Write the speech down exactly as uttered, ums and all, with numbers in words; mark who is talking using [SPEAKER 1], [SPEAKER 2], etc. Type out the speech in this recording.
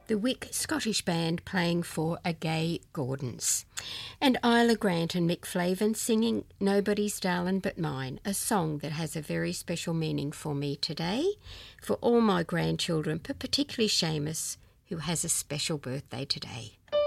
[SPEAKER 1] the Wick Scottish Band playing for a Gay Gordons. And Isla Grant and Mick Flavin singing Nobody's Darling But Mine, a song that has a very special meaning for me today, for all my grandchildren, but particularly Seamus, who has a special birthday today.